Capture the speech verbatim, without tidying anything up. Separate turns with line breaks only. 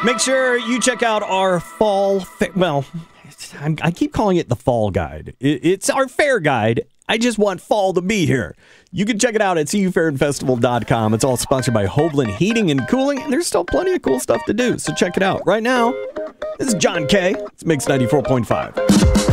Make sure you check out our fall, fa- well, I'm, I keep calling it the fall guide. It, it's our fair guide. I just want fall to be here. You can check it out at c u fair and festival dot com. It's all sponsored by Hovland Heating and Cooling, and there's still plenty of cool stuff to do, so check it out. Right now, this is John Kay. It's Mix ninety-four point five.